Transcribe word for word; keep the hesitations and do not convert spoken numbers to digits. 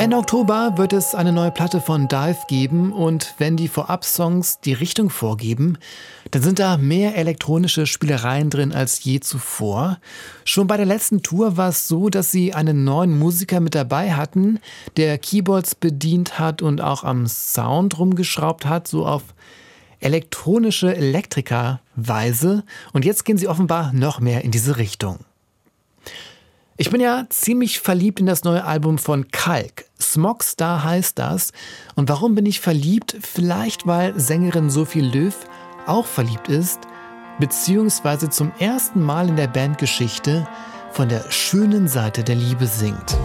Ende Oktober wird es eine neue Platte von Dive geben und wenn die Vorab-Songs die Richtung vorgeben, dann sind da mehr elektronische Spielereien drin als je zuvor. Schon bei der letzten Tour war es so, dass sie einen neuen Musiker mit dabei hatten, der Keyboards bedient hat und auch am Sound rumgeschraubt hat, so auf elektronische Elektriker-Weise. Und jetzt gehen sie offenbar noch mehr in diese Richtung. Ich bin ja ziemlich verliebt in das neue Album von Kalk. Smogstar heißt das. Und warum bin ich verliebt? Vielleicht, weil Sängerin Sophie Löw auch verliebt ist, beziehungsweise zum ersten Mal in der Bandgeschichte von der schönen Seite der Liebe singt.